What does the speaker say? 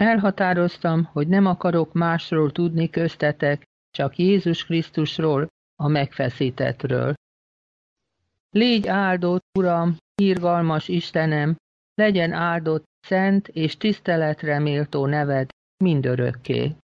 Elhatároztam, hogy nem akarok másról tudni köztetek, csak Jézus Krisztusról, a megfeszítettről. Légy áldott, Uram, irgalmas Istenem, legyen áldott szent és tiszteletre méltó neved mindörökké.